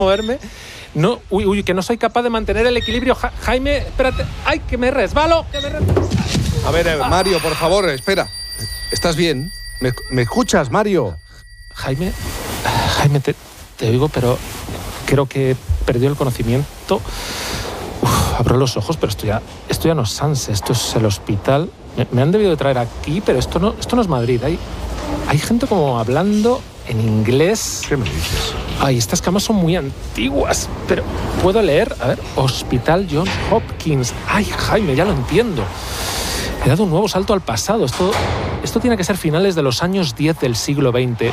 moverme. No, uy, que no soy capaz de mantener el equilibrio. Jaime, espérate. ¡Ay, que me resbalo! A ver, Mario, por favor, espera. ¿Estás bien? ¿Me escuchas, Mario? Jaime, te oigo, pero creo que perdió el conocimiento. Abro los ojos, pero esto ya no es Sanse, esto es el hospital. Me han debido de traer aquí, pero esto no es Madrid. Hay gente como hablando en inglés. ¿Qué me dices? Ay, estas camas son muy antiguas, pero ¿puedo leer? A ver, Hospital Johns Hopkins. Ay, Jaime, ya lo entiendo. He dado un nuevo salto al pasado. Esto tiene que ser finales de los años 10 del siglo XX.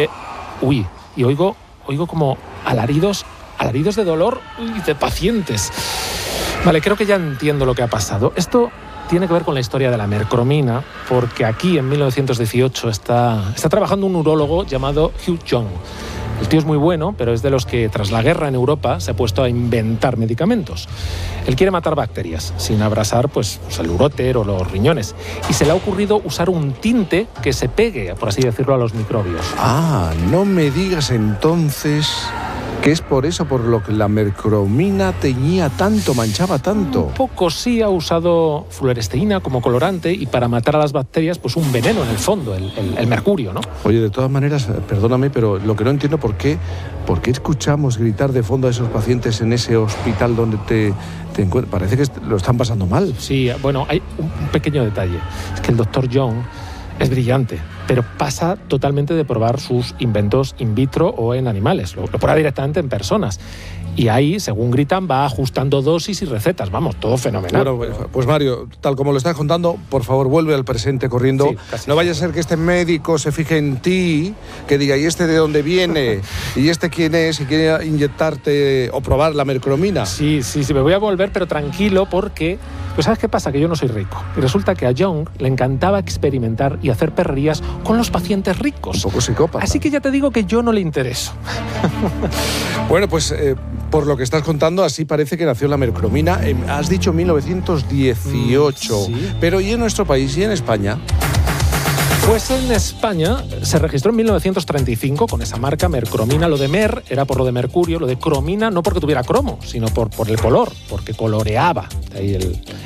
Y oigo como alaridos de dolor y de pacientes. Vale, creo que ya entiendo lo que ha pasado. Esto tiene que ver con la historia de la mercromina, porque aquí en 1918 está trabajando un urólogo llamado Hugh Young. El tío es muy bueno, pero es de los que tras la guerra en Europa se ha puesto a inventar medicamentos. Él quiere matar bacterias sin abrasar pues el uróter o los riñones. Y se le ha ocurrido usar un tinte que se pegue, por así decirlo, a los microbios. Ah, no me digas entonces que es por eso por lo que la mercromina teñía tanto, manchaba tanto. Un poco sí, ha usado fluoresteína como colorante y para matar a las bacterias pues un veneno en el fondo, el mercurio, ¿no? Oye, de todas maneras, perdóname, pero lo que no entiendo ¿por qué escuchamos gritar de fondo a esos pacientes en ese hospital donde te encuentras? Parece que lo están pasando mal. Sí, bueno, hay un pequeño detalle. Es que el doctor Young es brillante, pero pasa totalmente de probar sus inventos in vitro o en animales. Lo prueba directamente en personas. Y ahí, según gritan, va ajustando dosis y recetas. Vamos, todo fenomenal. Bueno, pues Mario, tal como lo estás contando, por favor, vuelve al presente corriendo. Sí, no vaya a ser que este médico se fije en ti, que diga, ¿y este de dónde viene? ¿Y este quién es? ¿Y quiere inyectarte o probar la mercromina? Sí, me voy a volver, pero tranquilo, porque pues ¿sabes qué pasa? Que yo no soy rico. Y resulta que a Young le encantaba experimentar y hacer perrerías con los pacientes ricos. Un poco psicópata. Así que ya te digo que yo no le intereso. Bueno, pues por lo que estás contando, así parece que nació la mercromina. Has dicho 1918. Sí. Pero ¿y en nuestro país y en España? Pues en España se registró en 1935 con esa marca mercromina. Lo de mer era por lo de mercurio, lo de cromina no porque tuviera cromo, sino por el color, porque coloreaba. De ahí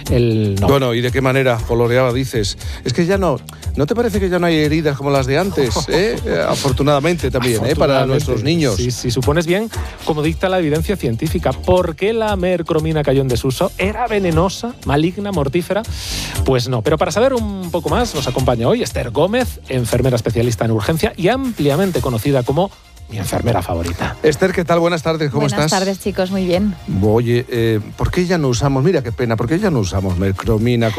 el nombre. Bueno, ¿y de qué manera coloreaba, dices? Es que ya ¿no te parece que ya no hay heridas como las de antes? Afortunadamente también, para nuestros niños. Sí, si supones bien, como dicta la evidencia científica. ¿Por qué la mercromina cayó en desuso? ¿Era venenosa, maligna, mortífera? Pues no. Pero para saber un poco más, nos acompaña hoy Esther Gómez, enfermera especialista en urgencia y ampliamente conocida como mi enfermera favorita. Esther, ¿qué tal? Buenas tardes, ¿cómo estás? Buenas tardes, chicos, muy bien. Oye, ¿por qué ya no usamos, mira qué pena, por qué ya no usamos mercromina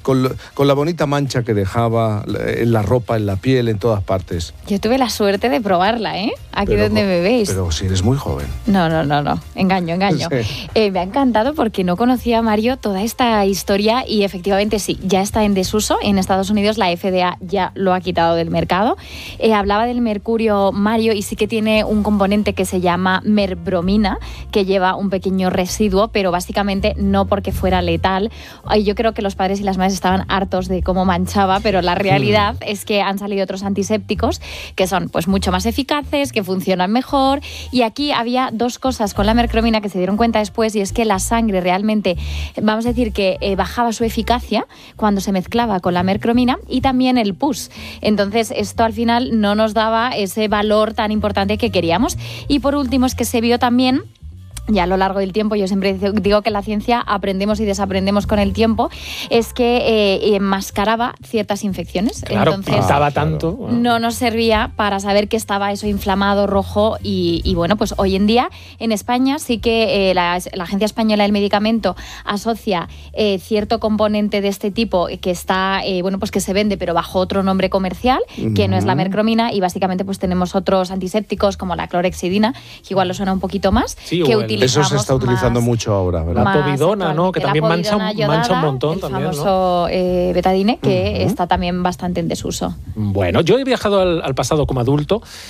con la bonita mancha que dejaba en la ropa, en la piel, en todas partes? Yo tuve la suerte de probarla, aquí donde me veis. Pero si eres muy joven. No, engaño. Sí. Me ha encantado porque no conocía, Mario, toda esta historia y efectivamente sí, ya está en desuso. En Estados Unidos la FDA ya lo ha quitado del mercado. Hablaba del mercurio, Mario, y sí que tiene un componente que se llama merbromina, que lleva un pequeño residuo, pero básicamente no porque fuera letal. Yo creo que los padres y las madres estaban hartos de cómo manchaba, pero la realidad es que han salido otros antisépticos que son pues mucho más eficaces, que funcionan mejor. Y aquí había dos cosas con la mercromina que se dieron cuenta después, y es que la sangre realmente, vamos a decir que bajaba su eficacia cuando se mezclaba con la mercromina, y también el pus. Entonces esto al final no nos daba ese valor tan importante que queríamos. Y por último es que se vio también, ya a lo largo del tiempo, yo siempre digo que en la ciencia aprendemos y desaprendemos con el tiempo, es que enmascaraba ciertas infecciones. Claro, entonces pintaba tanto. No nos servía para saber que estaba eso inflamado, rojo, y bueno, pues hoy en día en España sí que la Agencia Española del Medicamento asocia cierto componente de este tipo que está, pues que se vende pero bajo otro nombre comercial, que no es la mercromina, y básicamente pues tenemos otros antisépticos como la clorhexidina, que igual lo suena un poquito más, sí, que eso se está utilizando mucho ahora, ¿verdad? La povidona, ¿no? Que también mancha un montón. El también, famoso betadine, que está también bastante en desuso. Bueno, yo he viajado al pasado como adulto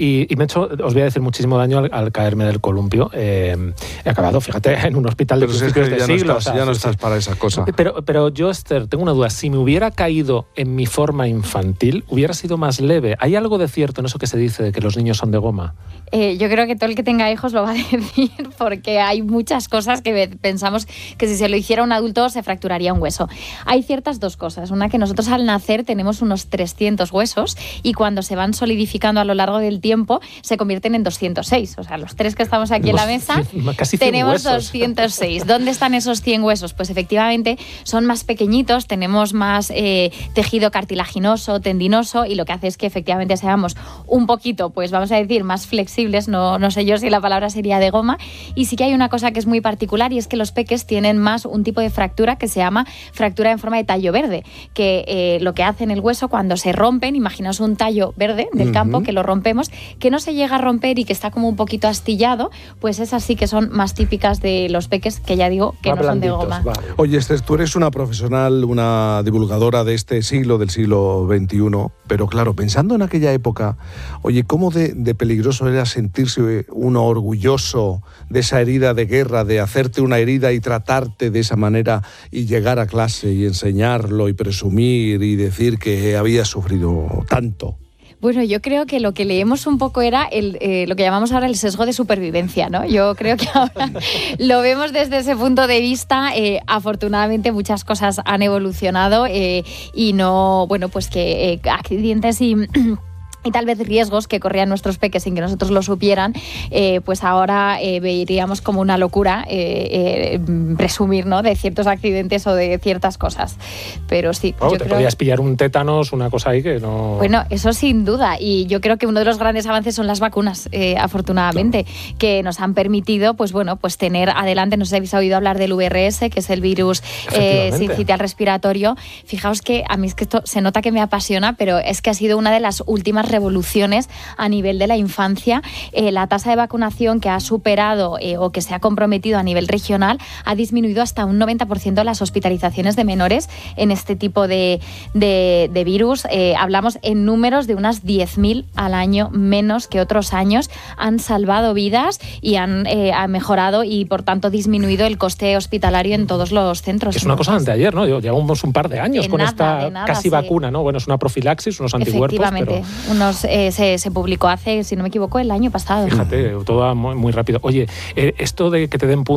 y me he hecho, os voy a decir, muchísimo daño al caerme del columpio. He acabado, fíjate, en un hospital de principios de siglo. Ya no estás para esas cosas. Pero yo, Esther, tengo una duda. Si me hubiera caído en mi forma infantil, hubiera sido más leve. ¿Hay algo de cierto en eso que se dice de que los niños son de goma? Yo creo que todo el que tenga hijos lo va a decir, porque hay muchas cosas que pensamos que si se lo hiciera un adulto se fracturaría un hueso. Hay ciertas dos cosas. Una, que nosotros al nacer tenemos unos 300 huesos y cuando se van solidificando a lo largo del tiempo se convierten en 206. O sea, los tres que estamos aquí en la mesa casi 100 tenemos huesos. 206. ¿Dónde están esos 100 huesos? Pues efectivamente son más pequeñitos, tenemos más tejido cartilaginoso, tendinoso, y lo que hace es que efectivamente seamos un poquito, pues vamos a decir, más flexibles. No sé yo si la palabra sería de goma. Y sí que hay una cosa que es muy particular, y es que los peques tienen más un tipo de fractura que se llama fractura en forma de tallo verde, que lo que hace en el hueso cuando se rompen, imaginaos un tallo verde del campo, que lo rompemos, que no se llega a romper y que está como un poquito astillado, pues esas sí que son más típicas de los peques, que ya digo que no son de goma. Vale. Oye, Esther, tú eres una profesional, una divulgadora de este siglo, del siglo XXI, pero claro, pensando en aquella época, oye, ¿cómo de peligroso era sentirse uno orgulloso de esa herida de guerra, de hacerte una herida y tratarte de esa manera y llegar a clase y enseñarlo y presumir y decir que habías sufrido tanto? Bueno, yo creo que lo que leemos un poco era lo que llamamos ahora el sesgo de supervivencia, ¿no? Yo creo que ahora lo vemos desde ese punto de vista. Afortunadamente muchas cosas han evolucionado y no, bueno, pues que accidentes y tal vez riesgos que corrían nuestros peques sin que nosotros lo supieran, pues ahora veríamos como una locura presumir, ¿no?, de ciertos accidentes o de ciertas cosas. Pero sí, yo creo... podías pillar un tétanos, una cosa ahí que no... Bueno, eso sin duda. Y yo creo que uno de los grandes avances son las vacunas, afortunadamente, claro, que nos han permitido, pues bueno, pues tener adelante, no sé si habéis oído hablar del VRS, que es el virus sincitial respiratorio. Fijaos que a mí es que esto se nota que me apasiona, pero es que ha sido una de las últimas revoluciones a nivel de la infancia. La tasa de vacunación que ha superado o que se ha comprometido a nivel regional ha disminuido hasta un 90% las hospitalizaciones de menores en este tipo de virus. Hablamos en números de unas 10.000 al año menos que otros años. Han salvado vidas y han mejorado y por tanto disminuido el coste hospitalario en todos los centros. Es una cosa de anteayer, ¿no? Llevamos un par de años con esta casi vacuna, ¿no? Bueno, es una profilaxis, unos anticuerpos. Efectivamente. Pero... se publicó hace, si no me equivoco, el año pasado. Fíjate, todo muy rápido. Oye, esto de que te den puntos